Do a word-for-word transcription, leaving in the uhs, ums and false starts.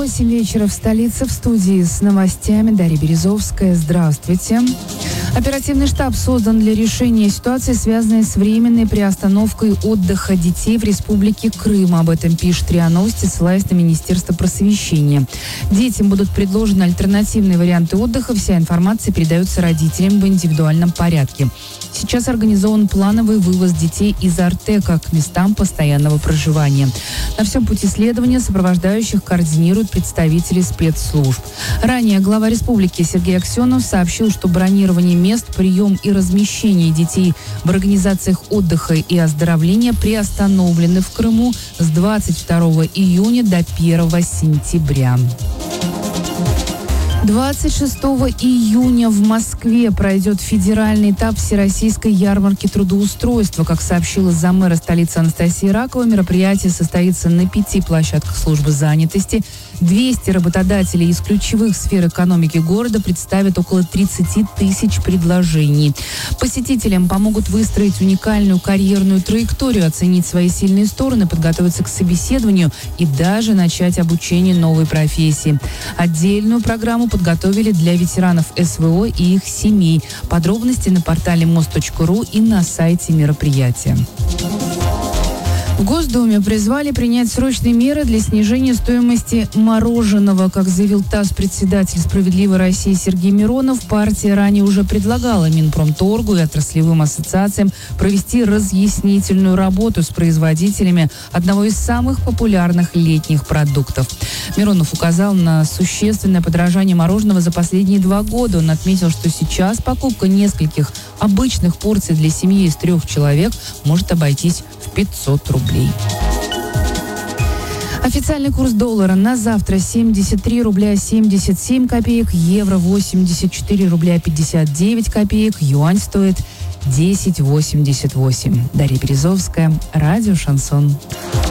восемь вечера в столице. В студии с новостями Дарья Березовская. Здравствуйте. Оперативный штаб создан для решения ситуации, связанной с временной приостановкой отдыха детей в Республике Крым. Об этом пишет РИА Новости, ссылаясь на Министерство просвещения. Детям будут предложены альтернативные варианты отдыха. Вся информация передается родителям в индивидуальном порядке. Сейчас организован плановый вывоз детей из Артека к местам постоянного проживания. На всем пути следования сопровождающих координируют представители спецслужб. Ранее глава республики Сергей Аксенов сообщил, что бронирование мест, прием и размещение детей в организациях отдыха и оздоровления приостановлены в Крыму с двадцать второго июня до первого сентября. двадцать шестого июня в Москве пройдет федеральный этап Всероссийской ярмарки трудоустройства. Как сообщила замэра столицы Анастасия Ракова, мероприятие состоится на пяти площадках службы занятости. двести работодателей из ключевых сфер экономики города представят около тридцати тысяч предложений. Посетителям помогут выстроить уникальную карьерную траекторию, оценить свои сильные стороны, подготовиться к собеседованию и даже начать обучение новой профессии. Отдельную программу подготовили для ветеранов СВО и их семей. Подробности на портале мост точка ру и на сайте мероприятия. В Госдуме призвали принять срочные меры для снижения стоимости мороженого. Как заявил ТАСС председатель «Справедливой России» Сергей Миронов, партия ранее уже предлагала Минпромторгу и отраслевым ассоциациям провести разъяснительную работу с производителями одного из самых популярных летних продуктов. Миронов указал на существенное подорожание мороженого за последние два года. Он отметил, что сейчас покупка нескольких обычных порций для семьи из трех человек может обойтись в пятьсот рублей. Официальный курс доллара на завтра семьдесят три рубля семьдесят семь копеек, евро восемьдесят четыре рубля пятьдесят девять копеек, юань стоит десять восемьдесят восемь. Дарья Березовская, радио «Шансон».